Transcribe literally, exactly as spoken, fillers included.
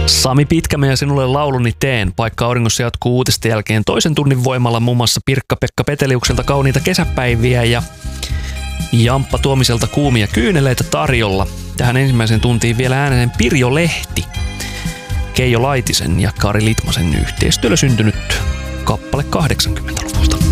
Sami Pitkämä ja sinulle lauluni teen. Paikka auringossa jatkuu uutisten jälkeen toisen tunnin voimalla muun muassa Pirkka-Pekka Peteliukselta kauniita kesäpäiviä ja Jamppa Tuomiselta kuumia kyyneleitä tarjolla. Tähän ensimmäiseen tuntiin vielä ääneen Pirjo Lehti. Keijo Laitisen ja Kari Litmasen yhteistyöllä syntynyt kappale kahdeksankymmentäluvulta.